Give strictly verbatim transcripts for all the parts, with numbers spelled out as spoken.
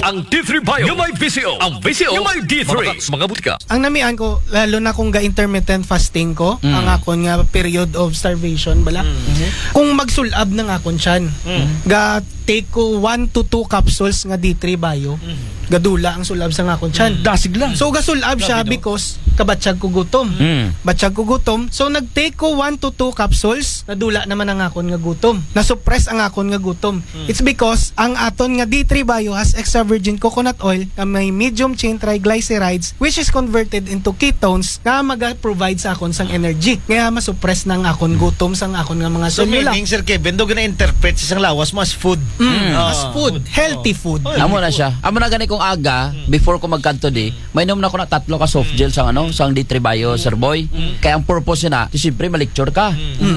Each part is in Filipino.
ang D three Bio. Yung may V C O. Ang V C O, yung may D three. Mga butika. Ang namian ko, lalo na kung ga-intermittent fasting ko, Mm. ang akon nga period of starvation, bala. Mm-hmm. Kung magsulab ng akon siyan, Mm. ga take ko one to two capsules nga D three Bio, Mm. gadula ang sulab sa akon siyan. Dasig lang. So gasulab siya Grabe, no? because kabatsyag ko gutom. Mm. Batsyag ko gutom. So nag-take ko one to two capsules, nadula naman ang akon nga gutom. Na-suppress ang akon nga gutom. It's because ang aton nga D three Bio has extra virgin coconut oil na may medium chain triglycerides which is converted into ketones nga maga-provide sa akon sang energy. Kaya masuppress ng akon gutom sang akon nga mga So selula. meaning, Sir Kevin, do gina-interpret sa isang lawas mo as food. Mm, Ah, as food, healthy food. Oh, Amo na siya. Amo na gani kong aga before ko magkanto di. May inom na ko na tatlo ka soft gel sang ano, sang D three Bio, Sir Boy. Kaya ang purpose niya, di siyempre malecture ka.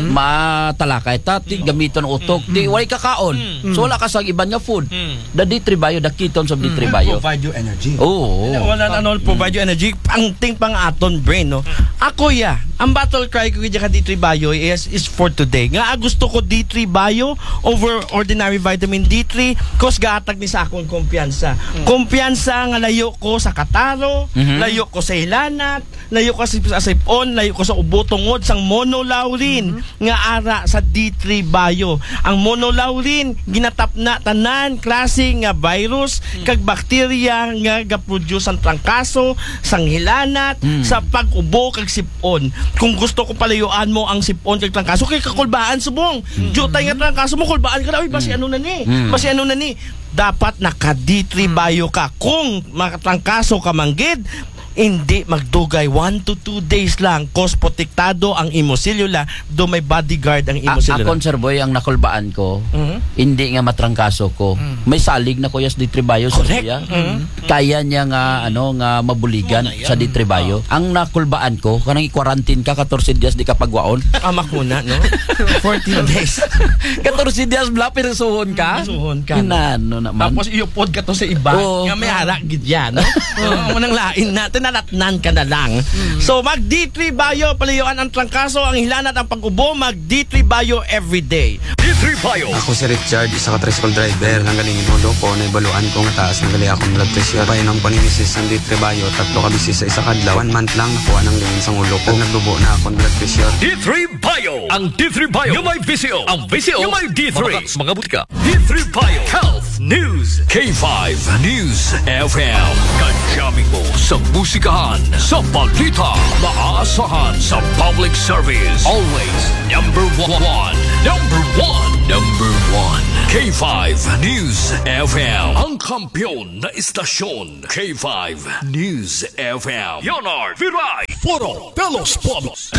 Matalakay ta, ti gamiton utok, di walay kakaon. So wala ka sang iban nga food. The D three Bio, the ketones of D three Bio. Provide you energy. Oo. Wala na ano, provide you energy. Ang ting pang aton brain, no? Ako, yeah. Ang battle cry ko kaya ka D three Bio is, is for today. Nga, gusto ko D three Bio over ordinary vitamin D three cause gaatag ni sa akong kumpiyansa. Kumpiyansa nga layo ko sa kataro, Mhm. layo ko sa hilanat, layo ko sa sipon, layo ko sa ubotungod, sang monolaurin nga ara sa D three Bio. Ang monolaurin, ginatap na tanan, klase nga virus, kag bakterya nga ga-produce ang trangkaso, sang hilanat, sa pag-ubo kag sipon. Kung gusto ko palayuan mo ang sipon kag trangkaso, kay kakulbaan subong. Jutay nga trangkaso mo, kulbaan ka na, uy, basi ano na ni, basi ano na ni. Dapat naka D three Bio ka. Kung makatrangkaso ka manggid, hindi magdugay one to two days lang cause protektado ang imoselula do may bodyguard ang A- imoselula. Akon, Sir Boy, ang nakulbaan ko, Mhm. hindi nga matrangkaso ko. May salig na kuya sa D three Bio, Sir Correct. Kuya. Kaya niya nga ano nga mabuligan sa D three Bio. Ang nakulbaan ko, kanang i-quarantine ka fourteen days di ka pagwaon. Amak muna, no? fourteen days. fourteen days bla pero suhon ka. Suhon ka, no? Inano naman. Tapos iupod ka to sa iba. Oo. Nga may hara gid yan, no? Oo, manang lain natin nalatnan ka na lang. So mag D three Bio palayuan ang trangkaso, ang hilanat, ang pag-ubo, mag D three Bio every day. D three Bio. Ako si Richard, isa ka tricycle driver. Nanggaling inulo ko, naibaluan ko nga taas ng gali akong blood pressure. Painom paninisis ng D three Bio, tatlo ka bisis sa isa kadlaw. One month lang, nakuha ng lingin sa ulo ko. Nagdubo na akong blood pressure. D three Bio. Ang D three Bio. Yung may V C O. Ang V C O, yung may D three. Mga butika. D three Bio. Health News. K five News F M. Kajaming mo sa musikahan, sa balita, maaasahan sa public service. Always number one. Number one. Number one. K five News F M. Ang kampiyon na istasyon. K five News F M. Leonard Viray. Foro de los Pueblos.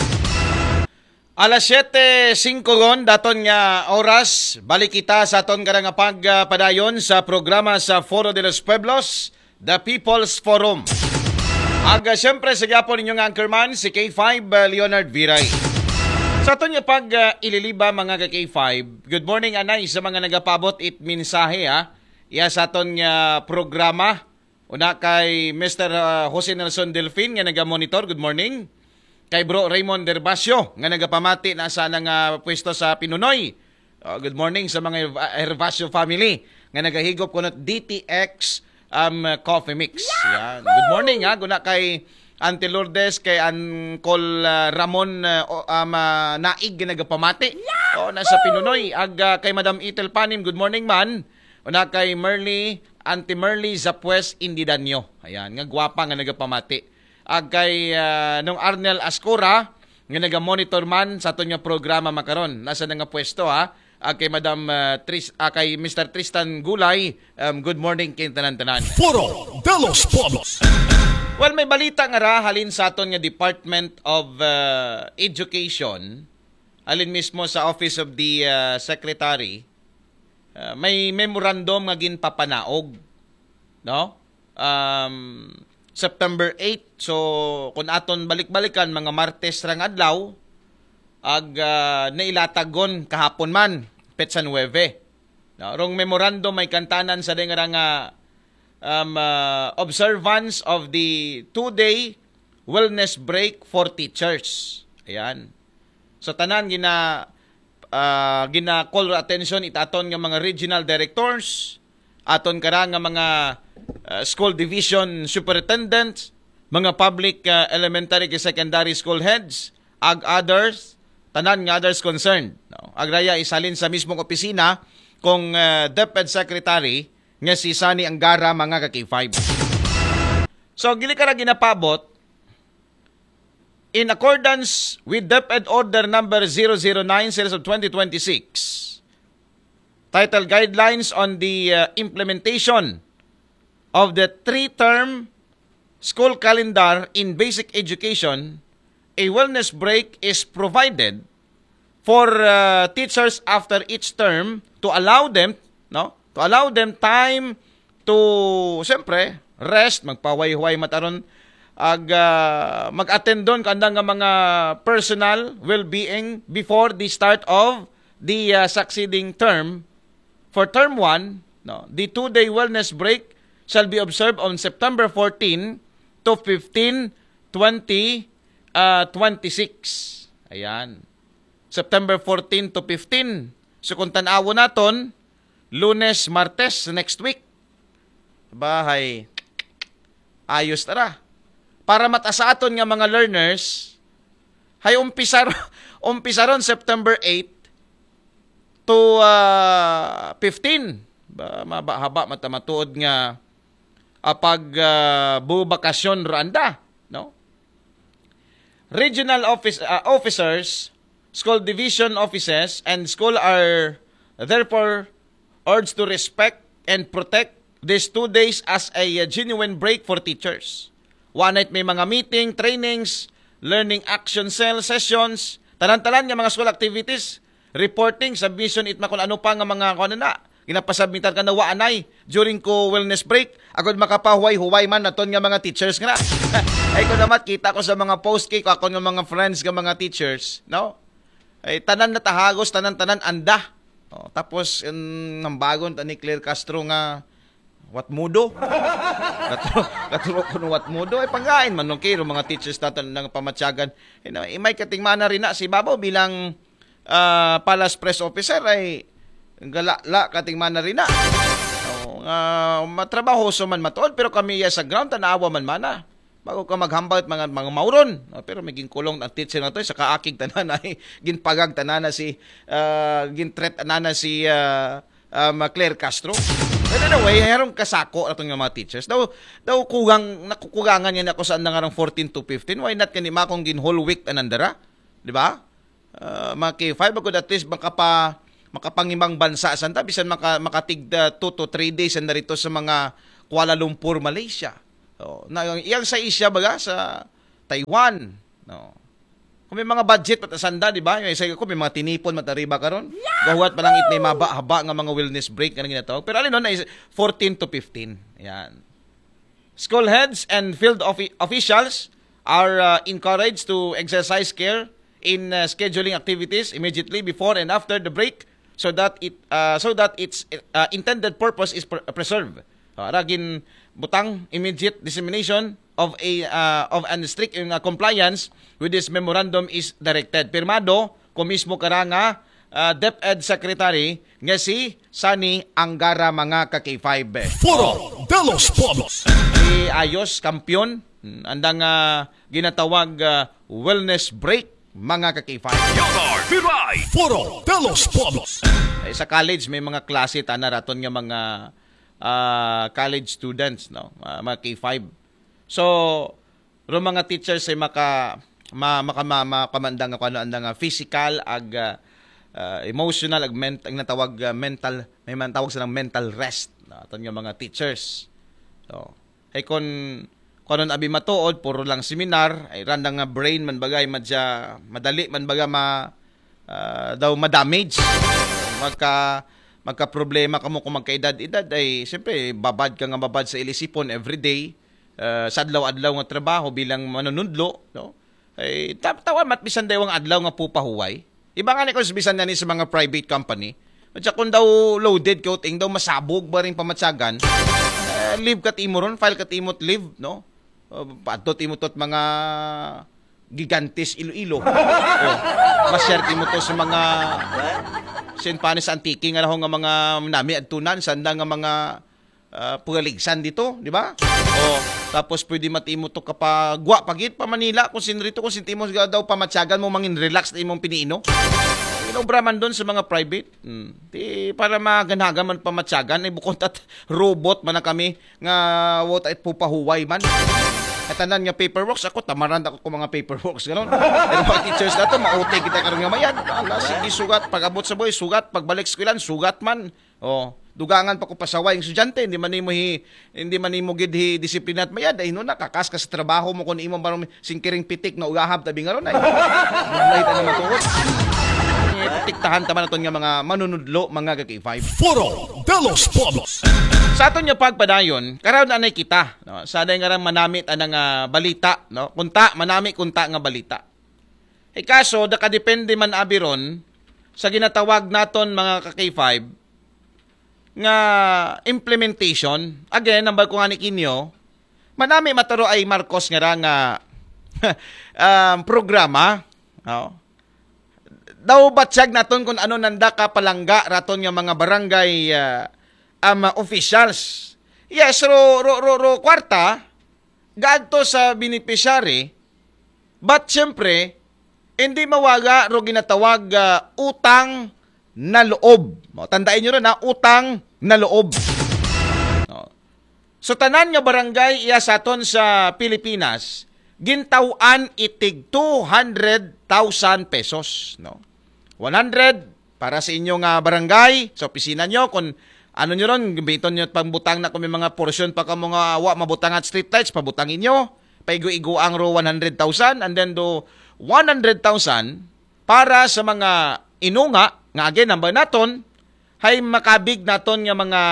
Alas siyete singko gon daton nga oras, balik kita sa aton kada nga pagpadayon sa programa sa Foro de los Pueblos, The People's Forum. Aga siyempre sa gyapon ninyong anchorman si K five uh, Leonard Viray. Sa aton nga pag uh, ililiba mga ka K five, good morning anay sa mga nagapabot it mensahe ha. Iya sa aton nga programa. Una kay Mister Uh, Jose Nelson Delfin nga naga-monitor, good morning. Kay Bro Raymond Herbacio nga nagapamati na sa nang uh, pwesto sa Pinunoy. Uh, good morning sa mga Herbacio family nga nagahigop kuno D T X um, coffee mix. Yan. Good morning ha guna kay Auntie Lourdes, kay Uncle uh, Ramon uh, um, uh, Naig nga nagapamati. O nasa Pinunoy ag uh, kay Madam Itel Panim, good morning man. Una kay Merly, Auntie Merly Zapues Indidanyo. Ayan, nga gwapa nga nagapamati. Ag kay uh, nung Arnel Ascora nga naga-monitor man sa aton nga programa makaron. Nasa na nga pwesto ha. Ag kay Madam uh, Tris uh, kay Mister Tristan Gulay, um, good morning kay tanan-tanan. Foro de los Pueblos. Well, may balita nga ra halin sa aton nga Department of uh, Education, halin mismo sa Office of the uh, Secretary. Uh, may memorandum nga ginpapanaog, no? Um September eighth, so kung aton balik-balikan mga Martes rang adlaw ag uh, nailatagon kahapon man petsa nueve. No, rong memorandum may kantanan sa denga nga um, uh, observance of the two-day wellness break for teachers. Ayan. So tanan gina uh, gina call attention itaton nga mga regional directors, aton kara nga mga uh, school division superintendents, mga public uh, elementary and secondary school heads, ag others, tanan nga others concerned. No? Agraya isalin sa mismong opisina kung uh, DepEd Secretary nga si Sani Angara mga ka-K five. So, gili ka na ginapabot, in accordance with DepEd Order number zero zero nine series of twenty twenty-six, titled Guidelines on the uh, Implementation of the Three-Term School Calendar in Basic Education, a wellness break is provided for uh, teachers after each term to allow them, no, to allow them time to, siyempre, rest, magpaway-huway mataron, ag uh, mag-attend doon kanda nga mga personal well-being before the start of the uh, succeeding term. For term one, no, the two-day wellness break shall be observed on September fourteenth to fifteenth, twenty twenty-six. Ayan. September fourteenth to fifteenth. So kung tanawo naton, Lunes, Martes, next week. Bahay. Ayos tara. Para matasaton nga mga learners, hay umpisa, umpisa ron September eighth to uh, fifteen. Ba, mabahaba matamatuod nga apag uh, bubakasyon randa, no? Regional office uh, officers, school division offices, and school are therefore urged to respect and protect these two days as a uh, genuine break for teachers. One night may mga meeting, trainings, learning action cell sessions, tanan-tanan nga mga school activities, reporting, submission, itma kung ano pa nga mga kung ano na, ginapasabmitan ka na waanay during ko wellness break, agad makapahuway-huway man naton nga mga teachers nga na. Ay ko naman, kita ko sa mga post kay ko, ako nga mga friends nga mga teachers, no? Ay tanan na tahagos, tanan-tanan anda. O, tapos, yung um, bagon, ni Claire Castro nga, what mudo? Katuro, katuro ko no what mudo. Ay panggain man nung kiro mga teachers natin ng pamatsyagan. Eh, may katingmana rin na si Babaw bilang uh, Palace Press Officer ay galala katingmana rin na. So, uh, matrabahoso man matuod pero kami ya sa ground tanawa man mana. Bago ka maghambal mga mga mauron. No, pero may ginkulong ang teacher na to sa kaakig tanan ay ginpagag tanan na si uh, gintret tanan na si uh, um, Claire Castro. But anyway, harong kasako atong mga teachers. Daw daw kugang nakukugangan niya ako sa andarang fourteen to fifteen. Why not kanima kung gin whole week anandara? Di ba? Uh, mga K five ako at least makapa makapangimang bansa santa bisan maka, makatig uh, two to three days and narito sa mga Kuala Lumpur, Malaysia. So, na iyang sa Asia baga sa Taiwan, no. Kung may mga budget patasanda, di ba? Yung isa ko, may mga tinipon matariba karon. Gahuat pa lang it may maba-haba nga mga wellness break kanang ginatawag. Pero alin nun ay fourteen to fifteen. Yan. School heads and field offi- officials are uh, encouraged to exercise care in uh, scheduling activities immediately before and after the break so that it uh, so that its uh, intended purpose is pre- preserved. Uh, ragin butang immediate dissemination of a uh, of an strict uh, compliance with this memorandum is directed. Pirmado ko mismo karanga uh, DepEd Secretary nga si Sani Angara mga ka-K five. Foro de los Pueblos. Si Ayos Kampiyon andang uh, ginatawag uh, wellness break mga ka-K five. Yodar Piray. Foro de los Pueblos. Eh, sa college may mga klase tanaraton nga mga uh, college students, no, uh, mga K five. So, ro mga teachers ay maka ma, maka ma, makamandang ako ano andang physical ag uh, uh, emotional ag mental ang natawag uh, mental may man tawag silang mental rest no, aton nga mga teachers. So, ay kon kunon abi matuod puro lang seminar ay randang nga brain man bagay madya madali man baga ma uh, daw ma-damage. Magka magka problema kamo kung magkaedad-edad ay siyempre babad ka nga babad sa ilisipon everyday. Uh, sa adlaw-adlaw nga trabaho bilang manunudlo, no? Ay tatawan matbisan daw ang adlaw nga pupahuway. Iba nga ni kung bisan na ni sa mga private company. At kung daw loaded coating daw masabog ba ring pamatsagan. Uh, leave kat imo ron, file kat imot leave, no? Uh, patot imo tot mga gigantes Iloilo. Oh, ma-share imo to sa mga Saint Panis Antique nga nga mga nami adtunan sanda nga mga uh, pugaligsan dito, di ba? O, tapos pwede matimo to kapagwa pagit pa Manila kung sinrito kung sintimo daw pamatyagan mo mangin relax na imong piniino. Inobra man doon sa mga private. Hmm. Di, para maganaga man pamatyagan ay bukod at robot man na kami nga what at pupahuway man. Katanan nga paperworks ako, tamaran ako kung mga paperworks gano'n. Pero mga teachers na to, maute kita karoon nga mayan. Ala, sige, sugat. Pag abot sa boy, sugat. Pagbalik sa kulan, sugat man. O, dugangan pa ko pasaway yung estudyante. Hindi man mo hi, hindi man mo gid hi disiplinat mayad. Ay, no, nakakas ka sa trabaho mo kung imong barong singkiring pitik na ugahab tabi nga ron. Ay, maglay tayo naman tuwod. Tiktahan taman naton nga mga manunudlo, mga K five. Foro de los Pueblos. Sa aton nga pagpadayon, karon anay kita, no? Sanay nga ran manamit anang uh, balita, no? Kunta manami kunta nga balita. E kaso nakadepende man abiron sa ginatawag naton mga K five nga implementation. Again, nambal ko nga ni kinyo, manami mataro ay Marcos nga ra nga um, programa, no? Daw batsyag naton kung ano nanda ka palangga raton nga mga barangay uh, um, officials. Yes, ro, ro, ro, ro kwarta, gaadto sa beneficiary, but syempre, hindi mawaga ro ginatawag uh, utang na loob. Tandaan nyo rin na utang na loob. No. So tanan nga barangay iya saton sa Pilipinas, gintawan itig two hundred thousand pesos. No? one hundred para sa inyong uh, barangay, sa opisina nyo, kung ano nyo ron, gamiton nyo pambutang na kung may mga portion pa ka mga awa, mabutang at street lights, pabutangin nyo, paigo-igo ang ro one hundred thousand, and then do one hundred thousand para sa mga inunga, nga again, number naton, hay makabig naton nga mga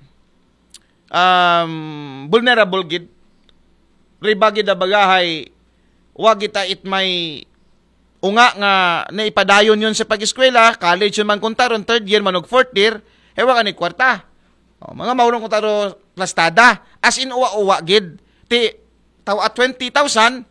um, vulnerable gid, ribagid na bagahay, wag ita it may unga nga naipadayon yun sa pag-eskwela, college yun man kuntaron, third year, manog fourth year, hewa ka ni kwarta. O, mga maurong kuntaro plastada, as in uwa-uwa gid, ti tawa twenty thousand,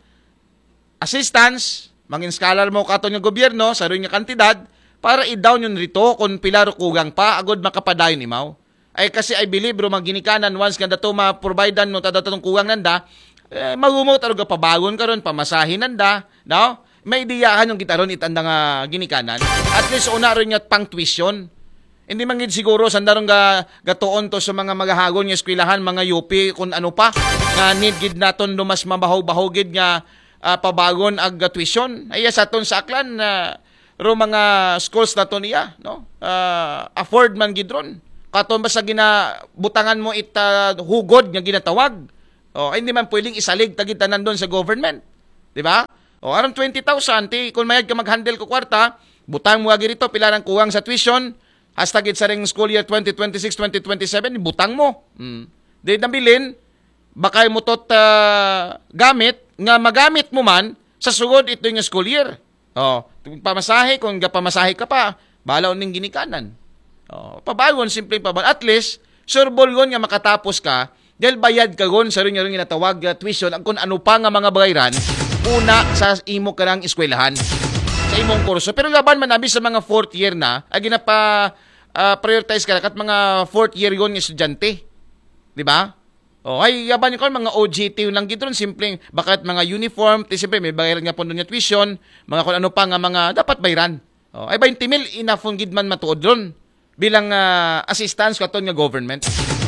assistance, mangin scholar mo katon nga gobyerno, sa rin nga kantidad, para i-down yun rito, kung pilaro kugang pa, agod makapadayon imaw. Ay kasi I believe, bro, magginikanan, once nga dato ma-providean mo, tadatong kugang nanda, eh, magumot, aruga pabagon karon pamasahin nanda, no? May idiyahan yung gitaron itanda nga ginikanan. At least una rin nga pang tuition. Hindi man gid siguro sandarong ga gatuon to sa mga magahagon nga eskwelahan, mga U P kung ano pa nga need gid naton do mas mabahaw-bahaw gid nga uh, pabagon ag tuition. Ay sa aton sa aklan na uh, ro mga schools naton iya, no? Uh, afford man gid ron. Katon basta ginabutangan mo it uh, hugod nga ginatawag. Oh, ay, hindi man pwedeng isalig tagid tanan doon sa government. Di ba? O, around twenty thousand, ti, kung mayad ka mag-handle ko kwarta, butang mo agi rito, pila ng kuwang sa tuition, hashtag it sa ring school year twenty twenty-six twenty twenty-seven, butang mo. Hmm. Di nabilin, baka mo tot uh, gamit, nga magamit mo man, sa sugod ito yung school year. O, pamasahe, kung pamasahe ka pa, balaw ning ginikanan. O, pabagon, simple pabagon. At least, surebol gon nga makatapos ka, dahil bayad ka gon, sa rin nga rin ginatawag uh, tuition, kung ano pa nga mga bayran, una sa imo karang eskwelahan sa imong kurso. Pero laban man nabi sa mga fourth year na, ay ginapa uh, prioritize ka kat mga fourth year yon nga estudyante. Di ba? O ay yaban ko mga O J T lang gitron, simpleng bakit mga uniform, ti siyempre may bayaran nga pondo nga tuition, mga kung ano pa nga mga dapat bayran. O ay twenty mil enough gid man matuod ron bilang uh, assistance katon nga government.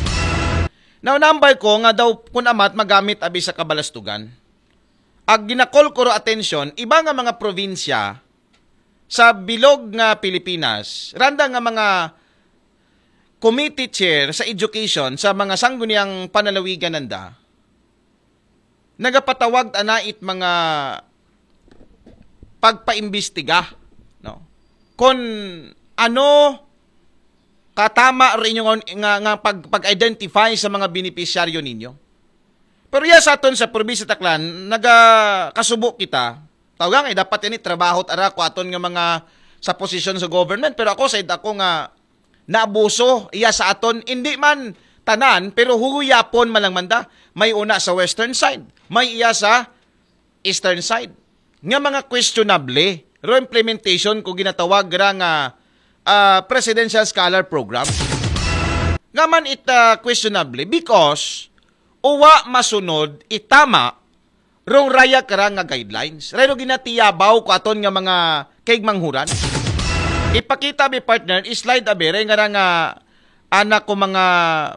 Now number ko nga daw kun amat magamit abi sa kabalastugan. Ag ginakol ko ro atensyon, iba nga mga probinsya sa bilog nga Pilipinas, randa nga mga committee chair sa education sa mga sangguniang panalawigan nanda, nagapatawag anait mga pagpaimbestiga, no? Kung ano katama rin yung nga, nga pag, pag-identify sa mga beneficiaryo ninyo. Pero ya sa aton sa probinsya Taclan, nagakasubo kita. Tawagan eh, dapat ini trabaho at ara ko aton nga mga sa posisyon sa government. Pero ako, side ako nga naabuso, iya sa aton, hindi man tanan, pero huguyapon man lang manda. May una sa western side, may iya sa eastern side. Nga mga questionable, ro implementation ko ginatawag ra nga uh, Presidential Scholar Program. Nga man it uh, questionably because uwa masunod itama rong raya kara nga guidelines. Rero ginatiyabaw ko aton nga mga kaig manghuran. Ipakita mi partner, slide abere nga nga anak ko mga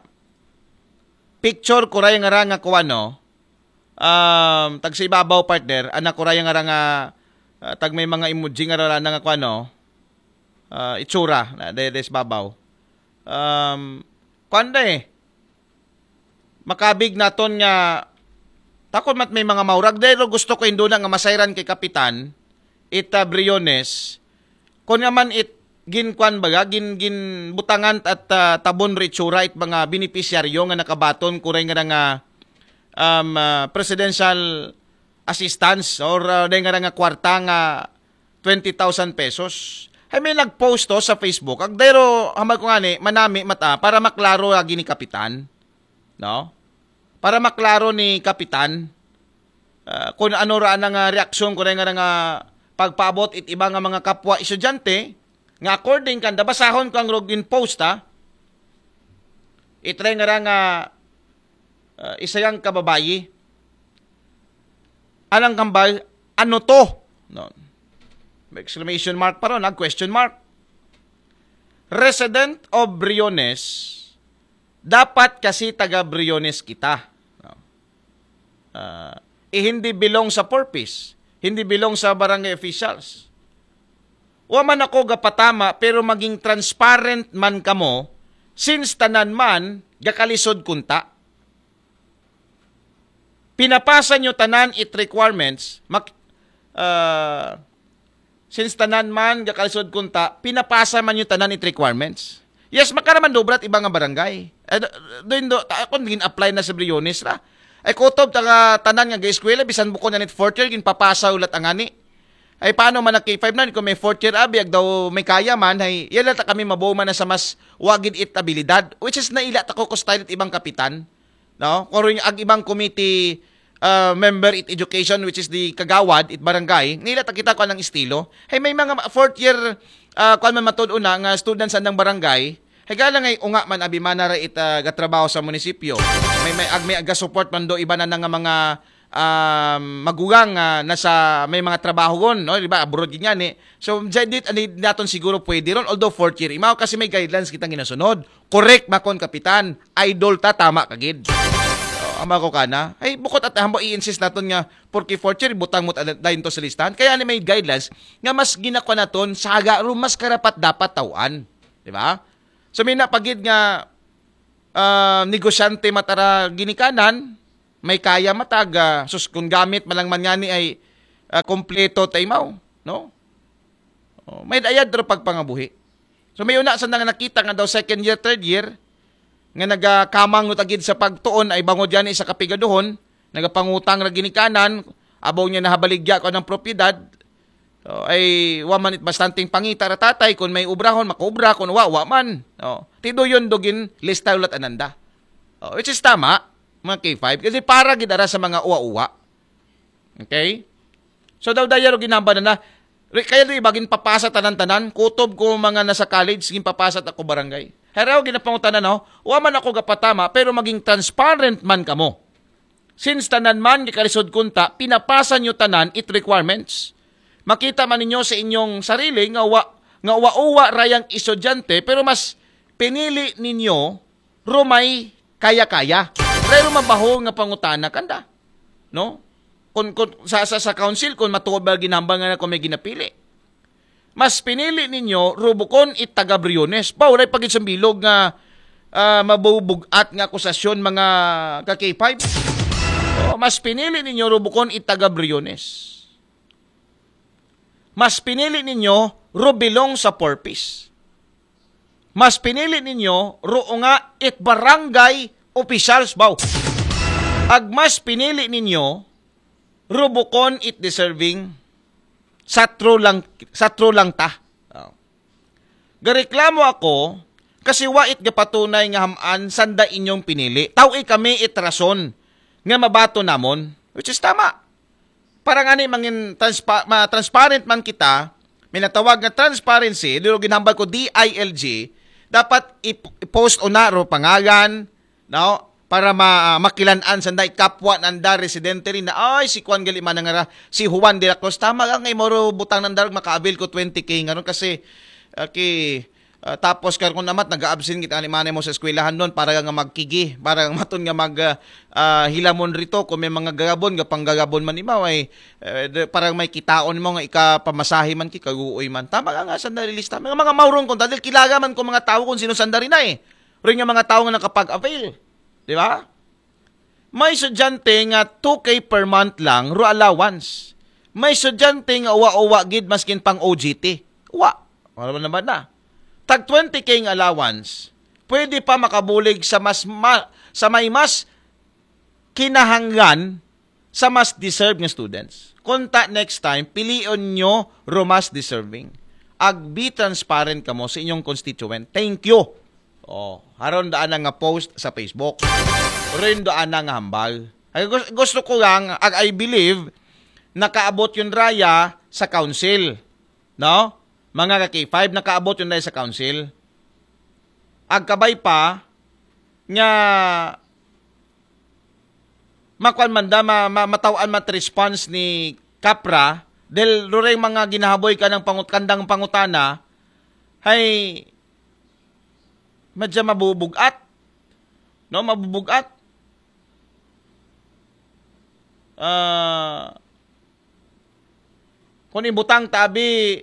picture ko raya nga nga ko ano, um, tag sa ibabaw partner, anak ko raya nga nga uh, tag may mga emoji nga raya nga ko ano, uh, itsura, na des babaw. Um, kuanda eh, makabig naton nga, takot mat may mga maurag, dahil gusto ko indo na nga masayran kay Kapitan, ita Briones, kung naman it ginkuan baga, gin, gin butangan at uh, tabon ritsura it mga beneficiaryo nga nakabaton kuray nga nga um, uh, presidential assistance or uh, nga nga kwarta nga twenty thousand pesos. Ay may nagpost to sa Facebook. Ag dero hamag ko nga ni manami mata para maklaro lagi ni Kapitan. No? Para maklaro ni Kapitan uh, kung ano ra ang uh, reaksyon kuray nga nga pagpaabot it iba nga mga kapwa estudyante nga according kanda basahon ko ang login post ha itry nga nga uh, isayang kababayi alang kambal ano to no may exclamation mark pa ron nag question mark resident of Briones dapat kasi taga Briones kita no? uh, eh, hindi belong sa purpose. Hindi bilong sa barangay officials. Wa man ako gapatama pero maging transparent man kamo since tanan man gakalisod kunta. Pinapasa nyo tanan it requirements mak, uh, since tanan man gakalisod kunta pinapasa man nyo tanan it requirements. Yes, makaraman dobrat iba nga barangay. Eh, doon do ako gin apply na sa Briones ra. Ay kutob taga tanan nga ga-eskwela bisan buko na nit fourth year gin papasa ulat ang ani. Ay paano man K five na kung may fourth year abiyag daw may kaya man ay yala ta kami mabuo man na sa mas wagid it abilidad which is naila ta ko ko style it ibang kapitan. No? Kung ang ibang committee uh, member it education which is the kagawad it barangay nila ta kita ko ng estilo. Ay may mga fourth year uh, kuan man matud-una nga students andang barangay. Higala ngay unga man abi man ra it uh, gatrabaho sa munisipyo. May may ag may aga support man do iba na nga mga um, magugang uh, nasa may mga trabaho gon, no? Di ba? Abroad gid yan eh. So jadit ani naton siguro pwede ron although fourth year imaw kasi may guidelines kitang ginasunod. Correct makon kapitan. Idol ta tama kagid. So, ama ko kana. Ay bukod at hambo i-insist naton nga porque fourth year butang mo dayon to sa listahan. Kaya ni may guidelines nga mas ginakwa naton saga ro mas karapat dapat tawan. Di ba? So may napagid nga uh, negosyante matara ginikanan, may kaya mataga, sus kung gamit malang man ngani ay uh, kompleto taymaw, no? Oh, may dayad ro pagpangabuhi. So may una sa nga nakita nga daw second year, third year nga nagakamang utagid sa pagtuon ay bangod yan sa kapigaduhon, nagapangutang ra ginikanan, abaw niya nahabaligya ko ng propiedad. So, ay waman it bastanting pangita ra tatay kung may ubrahon makobra kung wa wa man. Oh, tido yon dogin lista ulat ananda. Oh, which is tama mga K five kasi para gid ara sa mga uwa-uwa. Okay? So daw dayaro ginamba na na kaya di bagin papasa tanan-tanan kutob ko mga nasa college gin papasa ta ko barangay. Heraw ginapangutanan no, wa man ako gapatama pero maging transparent man kamo. Since tanan man gikalisod kunta pinapasa nyo tanan it requirements. Makita man ninyo sa inyong sarili nga wa nga wa-uwa rayang estudyante pero mas pinili ninyo rumay kaya-kaya. Pero mabaho nga pangutana kanda. No? Kung, kung sa, sa sa council kung matuod ba ginambang nga kung may ginapili. Mas pinili ninyo rubukon it taga Briones. Bawray pagit sa bilog nga uh, mabubugat nga akusasyon mga ka K five. O, mas pinili ninyo rubukon it taga Briones. Mas pinili ninyo rubilong sa purpose. Mas pinili ninyo ro nga it barangay officials baw. Ag mas pinili ninyo rubukon it deserving sa true lang sa true lang ta. Oh. Gareklamo ako kasi wa it gapatunay nga haman sanda inyong pinili. Tawi kami it rason nga mabato namon which is tama. Para nga ni mangin transpa, ma, transparent man kita, may natawag na transparency, dito ginambal ko D I L G, dapat i-post una ro pangalan, no? Para ma makilan-an sanday kapwa nanda residente rin na ay si Juan gali man nga si Juan de la Cruz tama nga ngay moro butang nanda makaabil ko twenty K ngaron kasi uh, ki uh, tapos karon namat nag-absent kita ani manay mo sa eskwelahan doon para nga magkigi para nga maton nga mag uh, uh, hilamon rito kung may mga gagabon nga panggagabon man imaw ay uh, para may kitaon mo nga ikapamasahi man ki kaguoy man tama nga nga sandali lista mga mga maurong kon dahil kilaga man ko mga tao kung sino sandari na eh ring nga mga tao nga nakapag-avail. Di ba? May estudyante nga two K per month lang ro allowance. May estudyante nga uwa-uwa gid maskin pang O G T. Uwa. Wala naman na. Tag twenty K nga allowance, pwede pa makabulig sa mas ma, sa may mas kinahanglan sa mas deserved nga students. Kunta next time, pilion nyo ro mas deserving. Ag be transparent kamo sa inyong constituent. Thank you. Oh, haron daan nga post sa Facebook. Rin daan nga hambal. Ay, gusto ko lang, ag I believe, nakaabot yung raya sa council. No? Mga ka-K five, nakaabot yung raya sa council. Ag kabay pa, nga makuan man da, ma, ma, matawaan mat response ni Kapra, del rureng mga ginahaboy ka ng pangut, kandang pangutana, hay medyo mabubugat. No, mabubugat. Uh, kung ibutang tabi,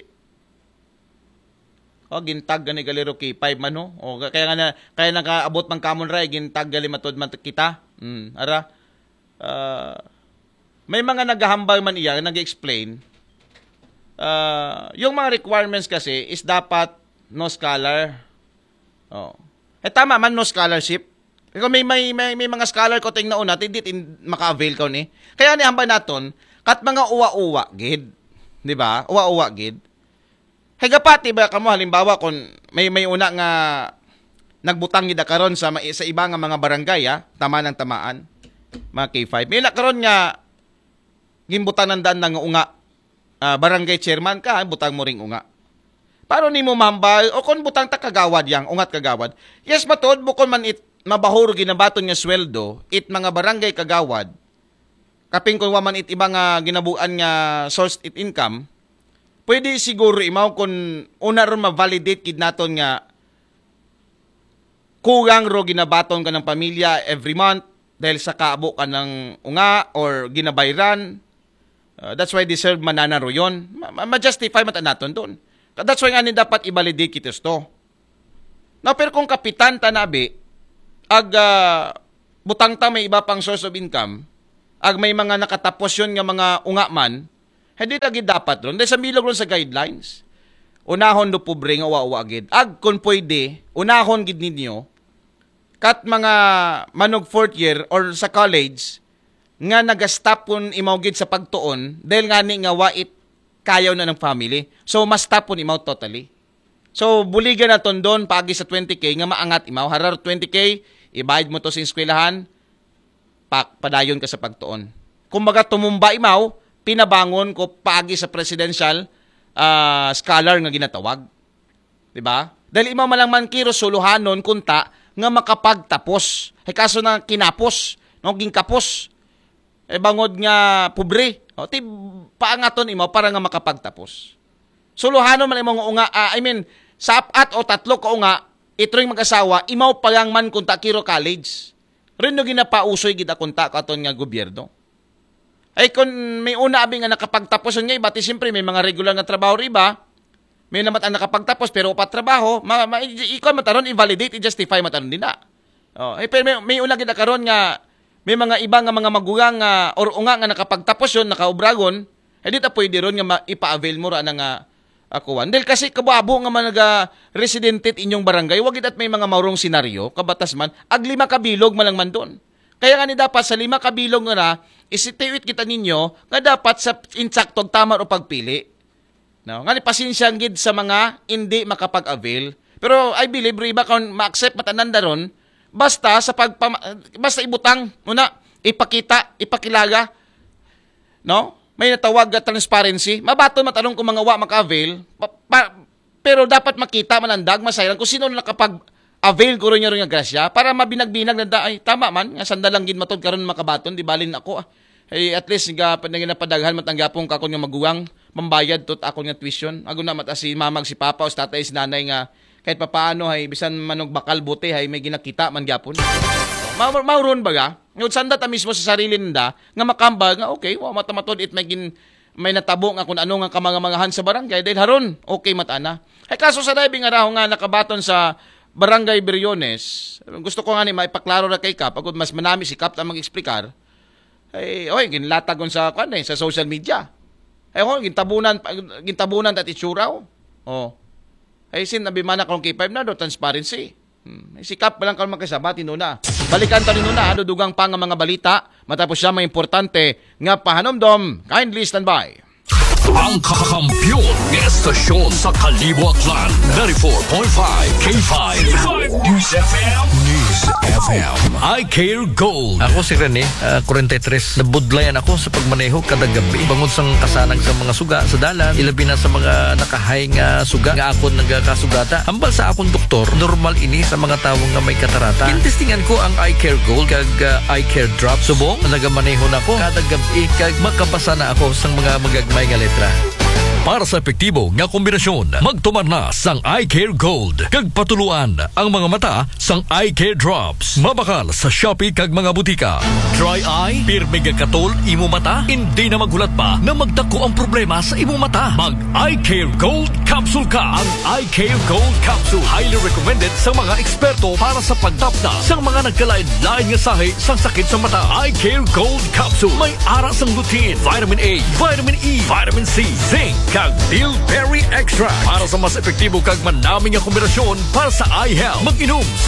oh, gintag gani galero K five man, no? O, kaya nga na, kaya nakaabot mang kamon ray, gintag gali matod man kita. Hmm, ara. Uh, may mga naghahambal man iya, nag-explain. Uh, yung mga requirements kasi is dapat no scholar. Oh. Eh tama man no scholarship. Kung may may may, may mga scholar ko ting nauna, hindi tin maka-avail ko ni. Kaya ni hambay naton kat mga uwa-uwa gid, di ba? Uwa-uwa gid. Higapati ba kamo halimbawa kung may may una nga nagbutang gid karon sa sa iba nga mga barangay ha, tama ng tamaan. Mga K five. May karon nga gimbutanan dan nga unga. Uh, barangay chairman ka, butang mo ring unga. Paano ni mo mambal o kung butang ta kagawad yang ungat kagawad. Yes matod bukod man it mabahuro ginabaton nga sweldo it mga barangay kagawad. Kaping kung waman it iba nga ginabuan nga source it income, pwede siguro imaw kung una ron ma-validate kid naton nga kugang ro ginabaton ka ng pamilya every month dahil sa kaabo ka ng unga or ginabayran. Uh, that's why deserve manana ro yun. Ma-justify mata naton doon. That's why nga ni dapat i-validate kitos to. No, pero kung kapitan tanabi, ag uh, butang ta may iba pang source of income, ag may mga nakatapos yun nga mga unga man, hindi tagi dapat ron. Dahil sa milog ron sa guidelines, unahon do pobre nga uwa-uwa gid. Ag kung pwede, unahon gid ninyo, kat mga manog fourth year or sa college, nga nagastop kun imaw gid sa pagtuon, dahil nga ni nga wait kayaw na ng family. So, mas tapon imaw totally. So, buligan na ton doon, pagi sa twenty K, nga maangat imaw. Harar twenty K, ibayad mo to sa eskwelahan, pak, padayon ka sa pagtuon. Kumbaga, tumumba imaw, pinabangon ko pagi sa presidential uh, scholar nga ginatawag. Diba? Dahil imaw malang man kiro suluhanon kunta nga makapagtapos. Hay kaso na kinapos, no, ginkapos. E bangod nga pobre. O, ti paangaton imo para nga makapagtapos. Suluhanon man imong unga, uh, I mean, sapat o tatlo ka unga, ito'y mag-asawa, imaw palang man kunta kiro college. Rin no ginapausoy gid akunta katon nga gobyerno. Ay kung may una abi nga nakapagtapos nga iba, ti siyempre may mga regular nga trabaho riba, may naman ang nakapagtapos pero upat trabaho, ma, ma, ikaw mataron invalidate, i-justify mataron din na. Oh, ay pero may, may una gid karon nga may mga iba nga mga magugang nga uh, or unga nga nakapagtapos yon nakaubragon, hindi ta pwede ron nga ma- ipa-avail mo ra nga akuan. Dahil kasi kababo nga managa residente inyong barangay, wag at may mga maurong senaryo, kabatas man, ag lima kabilog malang man doon. Kaya nga ni dapat sa lima kabilog nga na, isitiwit kita ninyo, nga dapat sa insaktog tama o pagpili. No? Nga ni pasensyang gid sa mga hindi makapag-avail. Pero I believe, iba kung ma-accept matananda ron, basta sa pagpama, basta ibutang muna, ipakita, ipakilaga, no? May natawag na transparency. Mabato matanong kung mga wa maka-avail, pa, pa, Pero dapat makita man ang dagma sayran kung sino na nakapag-avail ko rin niya rin nga grasya para mabinag-binag na da, ay tama man, nga sandalang gid matod karon makabaton, di balin ako ah. Ay at least nga panagin na padaghan matanggapong kakon nga maguwang mambayad tot akon nga tuition. Ago na mata si mamag si papa o si tatay si nanay nga kahit papaano hay bisan manog bakal buti hay may ginakita man gyapon. Ma- mauron baga, ngud sanda ta mismo sa sarili nda nga makambal nga okay, wa matamatod it may gin may natabo nga kung ano nga kamangamangahan sa barangay dahil haron okay matana. Ay kaso sa dabi nga raw nga nakabaton sa Barangay Briones, gusto ko nga ni maipaklaro ra kay Kap, agud mas manami si Kap ta mag-eksplikar. Ay oy ginlatagon sa kan eh, sa social media. Ay ho gintabunan gintabunan at itsuraw. Oh. Ay sin nabimana kung K five na do transparency. Hmm. Ay, si Kap balang kalma kasabati no na. Balikan ta rin na ado dugang pa nga mga balita matapos siya may importante nga pahanomdom. Kindly stand by. Ang kakampiyon ng estasyon sa Kalibuatlan, ninety-four point five K five News F M. News F M. I Care Gold. Ako si Rene, uh, forty-three. Nabudlayan ako sa pagmaneho kada gabi. Bangon sang kasanang sa mga suga sa dalan, ilabi na sa mga nakahay nga suga nga akon nagakasugata. Hambal sa akong doktor, normal ini sa mga tawong nga may katarata. Intestingan ko ang I Care Gold kag uh, I Care Drop. Subong, nagamaneho na ako kada gabi kag makabasa na ako sang mga magagmay nga letra. Para sa epektibo nga kombinasyon, magtumar na sang I Care Gold. Kag patuluan ang mga mata sang I Care Drops. Mabakal sa Shopee kag mga butika. Dry eye, pirmi nga katol, imo mata, hindi na maghulat pa na magdako ang problema sa imo mata. Mag I Care Gold Capsule ka. Ang I Care Gold Capsule highly recommended sa mga eksperto para sa pagtapda sang mga nagkalain-lain nga sahi sang sakit sa mata. I Care Gold Capsule may ara sang lutein, vitamin A, vitamin E, vitamin C, zinc, kag bilberry extract para sa mas epektibo kag manaming nga kombinasyon para sa eye health. Mag-inom